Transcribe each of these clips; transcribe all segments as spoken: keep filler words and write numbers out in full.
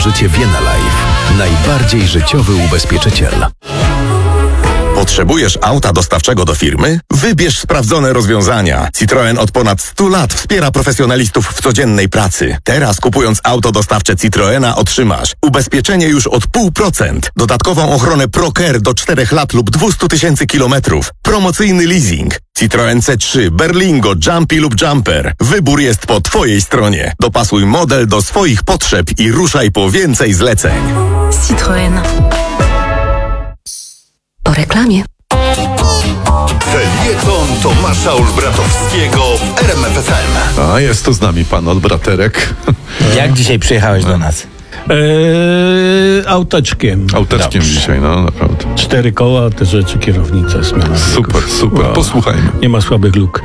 Życie Vienna Life. Najbardziej życiowy ubezpieczyciel. Potrzebujesz auta dostawczego do firmy? Wybierz sprawdzone rozwiązania. Citroen od ponad stu lat wspiera profesjonalistów w codziennej pracy. Teraz kupując auto dostawcze Citroena otrzymasz ubezpieczenie już od pół procent, dodatkową ochronę ProCare do czterech lat lub dwieście tysięcy kilometrów, promocyjny leasing. Citroen C trzy, Berlingo, Jumpy lub Jumper. Wybór jest po Twojej stronie. Dopasuj model do swoich potrzeb i ruszaj po więcej zleceń. Citroen. Po reklamie. Felieton Tomasza Olbratowskiego w R M F F M. A jest tu z nami pan Olbraterek. Jak dzisiaj przyjechałeś do nas? Eee, auteczkiem. Auteczkiem Dobrze. dzisiaj, no naprawdę. Cztery koła, te rzeczy, kierownica, zmiana. Super, super. Wow. Posłuchajmy. Nie ma słabych luk.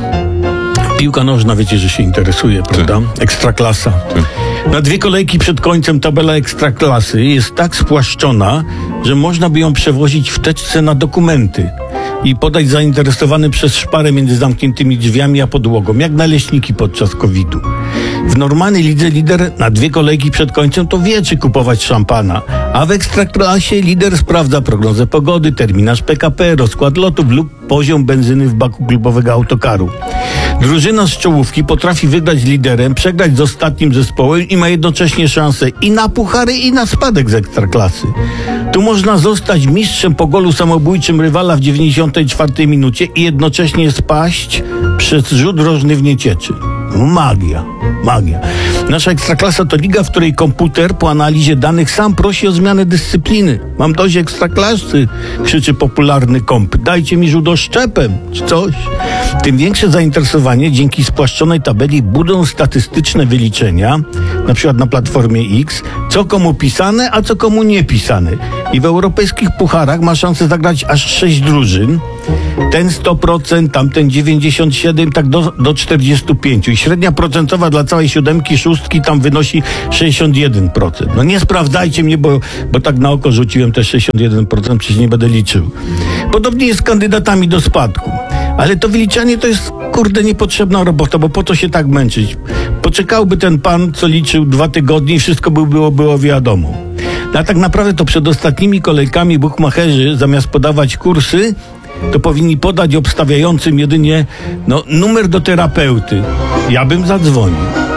Piłka nożna, wiecie, że się interesuje, prawda? Ekstraklasa. Na dwie kolejki przed końcem tabela Ekstraklasy jest tak spłaszczona, że można by ją przewozić w teczce na dokumenty i podać zainteresowany przez szparę między zamkniętymi drzwiami a podłogą, jak naleśniki podczas kowida. W normalnej lidze lider na dwie kolejki przed końcem to wie, czy kupować szampana, a w Ekstraklasie lider sprawdza prognozę pogody, terminarz P K P, rozkład lotów lub poziom benzyny w baku klubowego autokaru. Drużyna z czołówki potrafi wygrać liderem, przegrać z ostatnim zespołem i ma jednocześnie szansę i na puchary, i na spadek z Ekstraklasy. Tu można zostać mistrzem po golu samobójczym rywala w dziewięćdziesiątej czwartej minucie i jednocześnie spaść przez rzut rożny w niecieczy. Magia, magia. Nasza Ekstraklasa to liga, w której komputer po analizie danych sam prosi o zmianę dyscypliny. Mam dość Ekstraklasy, krzyczy popularny komp. Dajcie mi rzudoszczepem, czy coś. Tym większe zainteresowanie dzięki spłaszczonej tabeli budzą statystyczne wyliczenia, na przykład na Platformie X, co komu pisane, a co komu nie pisane. I w europejskich pucharach ma szansę zagrać aż sześć drużyn. Ten sto procent, tamten dziewięćdziesiąt siedem procent, tak do, do czterdzieści pięć procent. I średnia procentowa dla całej siódemki, szóstki tam wynosi sześćdziesiąt jeden procent. No nie sprawdzajcie mnie, bo, bo tak na oko rzuciłem też sześćdziesiąt jeden procent, przecież nie będę liczył. Podobnie jest z kandydatami do spadku. Ale to wyliczanie to jest, kurde, niepotrzebna robota, bo po to się tak męczyć. Poczekałby ten pan, co liczył dwa tygodnie i wszystko by było, było wiadomo. No a tak naprawdę to przed ostatnimi kolejkami bukmacherzy, zamiast podawać kursy, to powinni podać obstawiającym jedynie no, numer do terapeuty. Ja bym zadzwonił.